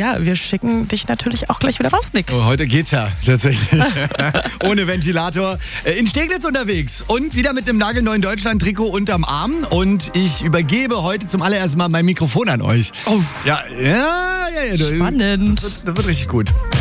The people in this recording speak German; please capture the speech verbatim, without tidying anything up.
ja, wir schicken dich natürlich auch gleich wieder raus, Nick. Oh, heute geht's ja tatsächlich. Ohne Ventilator. In Steglitz unterwegs und wieder mit einem nagelneuen Deutschland-Trikot unterm Arm. Und ich übergebe heute zum allerersten Mal mein Mikrofon an euch. Oh. Ja, ja, ja. ja. Spannend. Das wird, das wird richtig gut.